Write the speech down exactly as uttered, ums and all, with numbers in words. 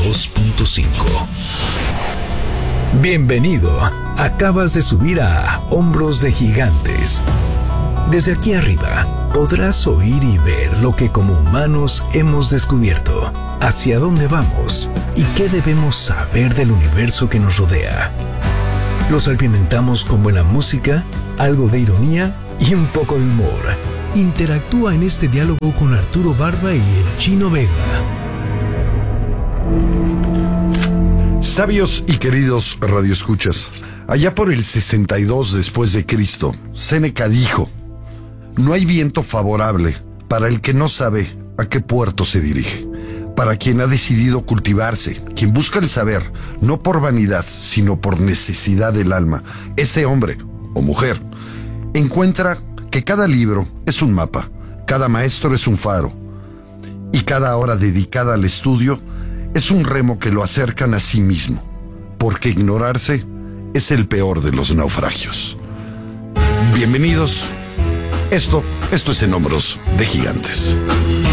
dos punto cinco. Bienvenido. Acabas de subir a Hombros de Gigantes. Desde aquí arriba podrás oír y ver lo que como humanos hemos descubierto, hacia dónde vamos y qué debemos saber del universo que nos rodea. Lo salpimentamos con buena música, algo de ironía y un poco de humor. Interactúa en este diálogo con Arturo Barba y el Chino Vega. Sabios y queridos radioescuchas, allá por el sesenta y dos después de Cristo, Séneca dijo: no hay viento favorable para el que no sabe a qué puerto se dirige, para quien ha decidido cultivarse, quien busca el saber, no por vanidad, sino por necesidad del alma. Ese hombre o mujer encuentra que cada libro es un mapa, cada maestro es un faro, y cada hora dedicada al estudio es un remo que lo acercan a sí mismo, porque ignorarse es el peor de los naufragios. Bienvenidos. Esto, esto es En Hombros de Gigantes.